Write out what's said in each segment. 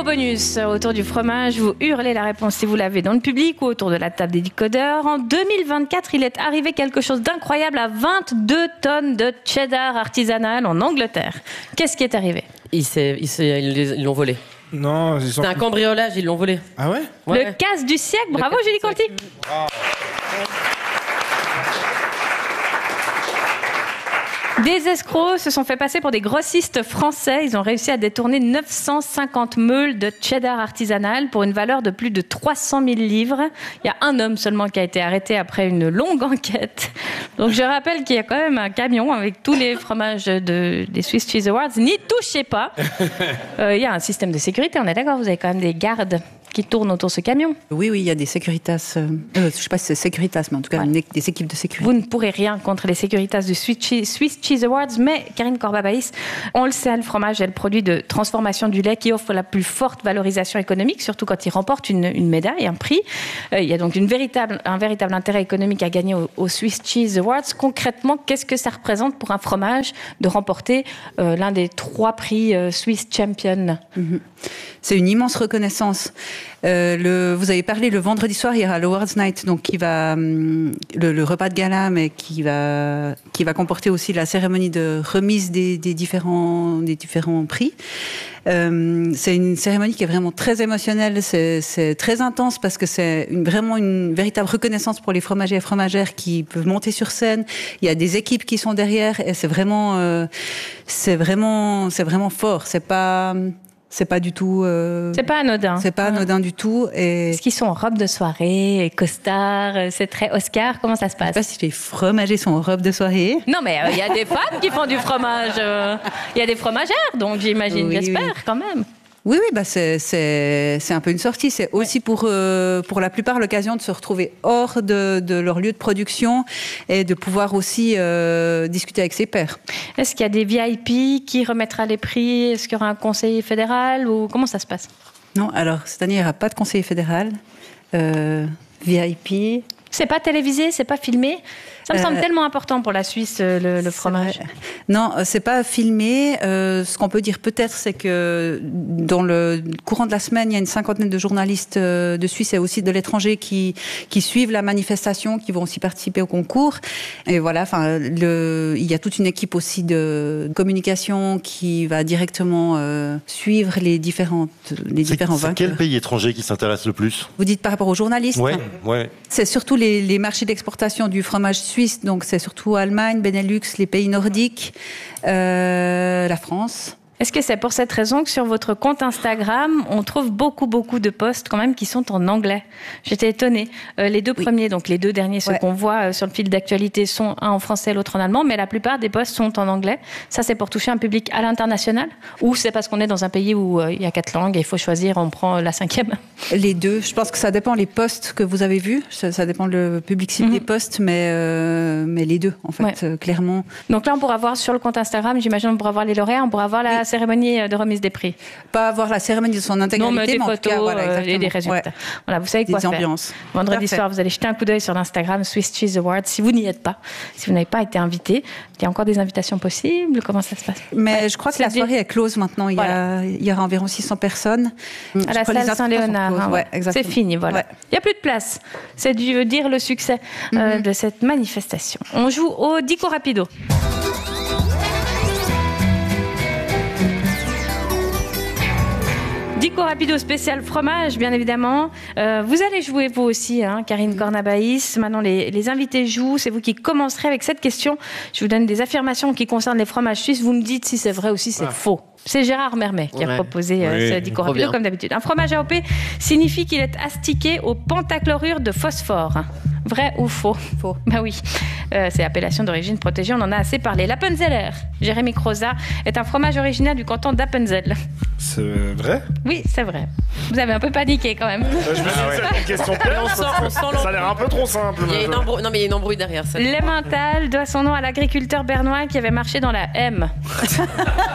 bonus autour du fromage. Vous hurlez la réponse si vous l'avez dans le public ou autour de la table des décodeurs. En 2024, il est arrivé quelque chose d'incroyable à 22 tonnes de cheddar artisanal en Angleterre. Qu'est-ce qui est arrivé ? Ils l'ont volé. Non, c'est un cambriolage, ils l'ont volé. Ah ouais ? Le casse du siècle. Bravo, Julie Conti. Des escrocs se sont fait passer pour des grossistes français. Ils ont réussi à détourner 950 meules de cheddar artisanal pour une valeur de plus de 300 000 livres. Il y a un homme seulement qui a été arrêté après une longue enquête. Donc je rappelle qu'il y a quand même un camion avec tous les fromages des Swiss Cheese Awards. N'y touchez pas. Il y a un système de sécurité, on est d'accord, vous avez quand même des gardes qui tournent autour de ce camion. Oui, il y a des Securitas. Je ne sais pas si c'est Securitas, mais en tout cas, des équipes de sécurité. Vous ne pourrez rien contre les Securitas du Swiss Cheese Awards, mais Karine Corbabaïs, on le sait, le fromage est le produit de transformation du lait qui offre la plus forte valorisation économique, surtout quand il remporte une médaille, un prix. Il y a donc un véritable intérêt économique à gagner au Swiss Cheese Awards. Concrètement, qu'est-ce que ça représente pour un fromage de remporter l'un des 3 prix Swiss Champion ? C'est une immense reconnaissance. Vous avez parlé le vendredi soir, il y aura l'Awards Night, donc qui va le repas de gala, mais qui va comporter aussi la cérémonie de remise des différents prix. C'est une cérémonie qui est vraiment très émotionnelle, c'est très intense parce que c'est vraiment une véritable reconnaissance pour les fromagers et fromagères qui peuvent monter sur scène. Il y a des équipes qui sont derrière et c'est vraiment fort. C'est pas du tout. C'est pas anodin. C'est pas anodin du tout. Est-ce qu'ils sont en robe de soirée, costard, c'est très Oscar? Comment ça se passe? Je sais pas si les fromagers sont en robe de soirée. Non, mais il y a des femmes qui font du fromage. Il y a des fromagères, donc j'imagine, j'espère quand même. Oui, c'est un peu une sortie. C'est aussi pour la plupart l'occasion de se retrouver hors de leur lieu de production et de pouvoir aussi discuter avec ses pairs. Est-ce qu'il y a des VIP qui remettra les prix? Est-ce qu'il y aura un conseiller fédéral ou comment ça se passe? Non, alors cette année il n'y aura pas de conseiller fédéral. VIP. C'est pas télévisé, c'est pas filmé. Ça me semble tellement important pour la Suisse, le fromage. Non, c'est pas filmé. Ce qu'on peut dire peut-être, c'est que dans le courant de la semaine, il y a une cinquantaine de journalistes de Suisse et aussi de l'étranger qui suivent la manifestation, qui vont aussi participer au concours. Et voilà, il y a toute une équipe aussi de communication qui va directement suivre les différents vainqueurs. C'est quel pays étranger qui s'intéresse le plus? Vous dites par rapport aux journalistes? Ouais. C'est surtout les marchés d'exportation du fromage suisse, donc c'est surtout Allemagne, Benelux, les pays nordiques, la France. Est-ce que c'est pour cette raison que sur votre compte Instagram, on trouve beaucoup de posts quand même qui sont en anglais? J'étais étonnée. Les deux premiers, donc les deux derniers, ceux qu'on voit sur le fil d'actualité, sont un en français, l'autre en allemand, mais la plupart des posts sont en anglais. Ça, c'est pour toucher un public à l'international? Ou c'est parce qu'on est dans un pays où il y a 4 langues et il faut choisir, on prend la 5e? Les deux. Je pense que ça dépend les posts que vous avez vus. Ça dépend le public cible des posts, mais les deux, en fait, clairement. Donc là, on pourra voir sur le compte Instagram, j'imagine, on pourra voir les lauréats, on pourra voir la cérémonie de remise des prix. Pas avoir la cérémonie de son intégralité, mais des photos en tout cas, et des résultats. Voilà, vous savez quoi faire. Ambiances. Vendredi soir, vous allez jeter un coup d'œil sur l'Instagram Swiss Cheese Awards. Si vous n'y êtes pas, si vous n'avez pas été invité, il y a encore des invitations possibles. Comment ça se passe? Mais je crois que la soirée est close maintenant. Il y aura environ 600 personnes. À la salle Saint-Léonard. C'est fini, voilà. Il n'y a plus de place. C'est dû dire le succès de cette manifestation. On joue au Dico Rapido. Dico Rapido spécial fromage, bien évidemment. Vous allez jouer vous aussi, Karine Cornabaïs. Maintenant, les invités jouent. C'est vous qui commencerez avec cette question. Je vous donne des affirmations qui concernent les fromages suisses. Vous me dites si c'est vrai ou si c'est faux. C'est Gérard Mermet qui a proposé ce Dico Rapido, comme d'habitude. Un fromage AOP signifie qu'il est astiqué au pentachlorure de phosphore. Vrai ou faux? Faux. Bah oui, c'est appellation d'origine protégée, on en a assez parlé. L'Appenzeller, Jérémy Croza, est un fromage originaire du canton d'Appenzell. C'est vrai? Oui, c'est vrai. Vous avez un peu paniqué quand même. Je me suis dit, c'est une question piège. Ça a l'air un peu trop simple. Il y a une embrouille derrière ça. L'Emmental doit son nom à l'agriculteur bernois qui avait marché dans la M.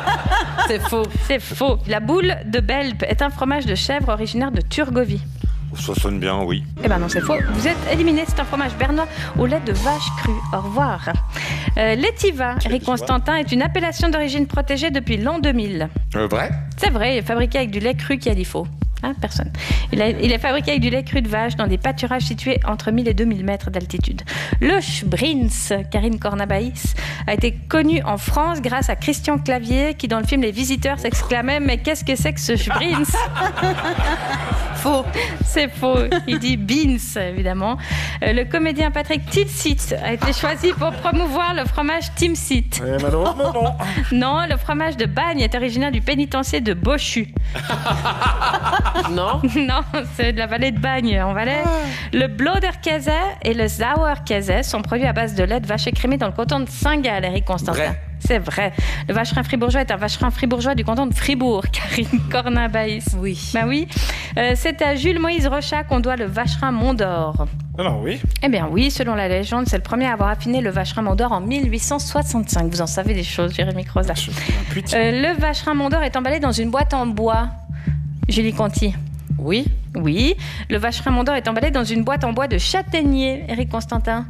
C'est faux. C'est faux. La boule de Belp est un fromage de chèvre originaire de Turgovie. Ça sonne bien, oui. Eh ben non, c'est faux. Vous êtes éliminé. C'est un fromage bernois au lait de vache crue. Au revoir. L'étiva, Eric Constantin, est une appellation d'origine protégée depuis l'an 2000. Vrai? C'est vrai, il est fabriqué avec du lait cru qui a dit faux. Hein, personne. Il est fabriqué avec du lait cru de vache dans des pâturages situés entre 1000 et 2000 mètres d'altitude. Le Sbrins, Karine Cornabaïs, a été connu en France grâce à Christian Clavier qui, dans le film Les Visiteurs, s'exclamait « Mais qu'est-ce que c'est que ce Sbrins ?» Faux. C'est faux. Il dit beans, évidemment. Le comédien Patrick Tilsit a été choisi pour promouvoir le fromage Timsit. Malheureusement, non. Non, le fromage de Bagne est originaire du pénitencier de Bochu. Non. Non, c'est de la vallée de Bagne, en Valais. Le Bloderkäse et le Sauerkäse sont produits à base de lait de vache écrémé dans le canton de Saint-Gall, Eric Constantin. Vrai. C'est vrai. Le vacherin fribourgeois est un vacherin fribourgeois du canton de Fribourg, Karine Cornabaïs. Oui. Ben oui. C'est à Jules-Moïse Rochat qu'on doit le vacherin Mont d'Or. Non, oui. Eh bien oui, selon la légende, c'est le premier à avoir affiné le vacherin Mont d'Or en 1865. Vous en savez des choses, Jérémy Croza. Le vacherin Mont d'Or est emballé dans une boîte en bois. Julie Conti. Oui. Oui. Le vacherin Mont d'Or est emballé dans une boîte en bois de châtaignier. Eric Constantin.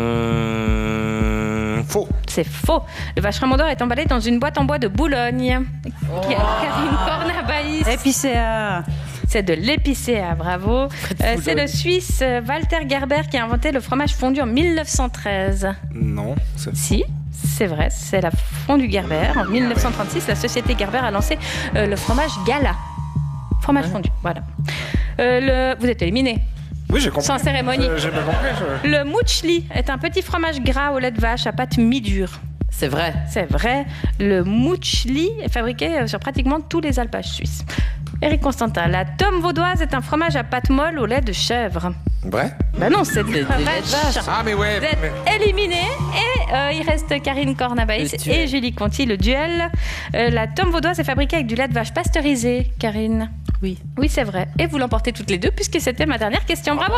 Faux. C'est faux. Le vacherin Mont d'Or est emballé dans une boîte en bois de Boulogne. Karine Cornabaïs. Épicéa. C'est de l'épicéa, bravo. C'est le Suisse Walter Gerber qui a inventé le fromage fondu en 1913. Non. Si, c'est vrai, c'est la fondue Gerber. En 1936, la société Gerber a lancé le fromage Gala. Fromage fondu, voilà. Vous êtes éliminé. Oui, j'ai compris. Sans cérémonie. J'ai bien compris. Le Mutschli est un petit fromage gras au lait de vache à pâte mi-dure. C'est vrai. C'est vrai. Le Mutschli est fabriqué sur pratiquement tous les alpages suisses. Eric Constantin, la tome vaudoise est un fromage à pâte molle au lait de chèvre. Vrai? Ben non, c'est du C'est fromage des laits de vache. Ah, mais ouais. Vous êtes éliminé et il reste Karine Cornabaïs Le duel. et Julie Conti, le duel. La tome vaudoise est fabriquée avec du lait de vache pasteurisé, Karine. Oui. Oui, c'est vrai. Et vous l'emportez toutes les deux puisque c'était ma dernière question. Bravo.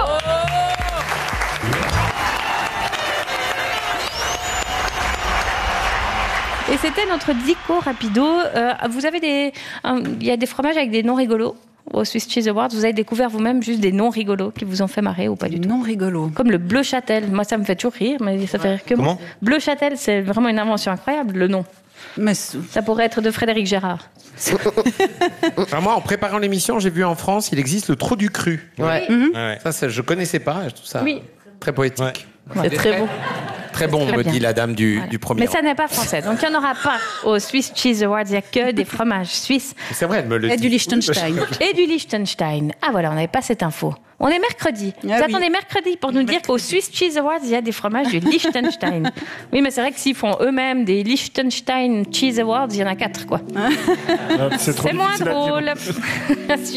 Et c'était notre dico rapido. Vous avez il y a des fromages avec des noms rigolos au Swiss Cheese Awards. Vous avez découvert vous-même juste des noms rigolos qui vous ont fait marrer ou pas du tout? Non rigolo. Comme le Bleu Châtel. Moi, ça me fait toujours rire, mais ça fait rire que moi. Comment? Bleu Châtel, c'est vraiment une invention incroyable, le nom. Mais Ça pourrait être de Frédéric Gérard. Enfin, moi, en préparant l'émission, j'ai vu en France, il existe le trou du cru. Ouais. Ouais. Ça, je connaissais pas. Je trouve ça Oui. très poétique. Ouais. C'est très bon. Très bon, Très me bien. dit la dame du premier. Mais ça n'est pas français, donc il n'y en aura pas au Swiss Cheese Awards. Il n'y a que des fromages suisses C'est vrai, elle me le et dit. du Liechtenstein. et du Liechtenstein. Ah voilà, on n'avait pas cette info. On est mercredi. Vous Ah oui. attendez mercredi pour nous dire qu'au Swiss Cheese Awards, il y a des fromages du Liechtenstein. Oui, mais c'est vrai que s'ils font eux-mêmes des Liechtenstein Cheese Awards, il y en a 4, quoi. C'est trop C'est moins difficile à dire. drôle.